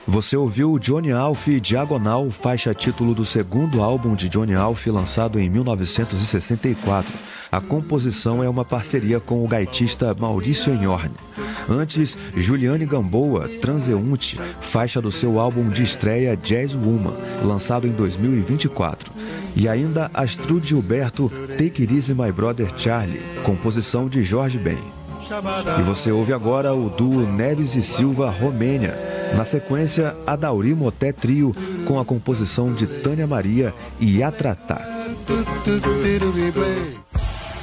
Você ouviu Johnny Alf Diagonal, faixa título do segundo álbum de Johnny Alf, lançado em 1964. A composição é uma parceria com o gaitista Maurício Enhorne. Antes, Juliane Gamboa, Transeunte, faixa do seu álbum de estreia Jazz Woman, lançado em 2024. E ainda Astrud Gilberto, Take It Easy My Brother Charlie, composição de Jorge Ben. E você ouve agora o duo Neves e Silva Romênia. Na sequência, Adauri Moté Trio, com a composição de Tânia Maria e Atratá.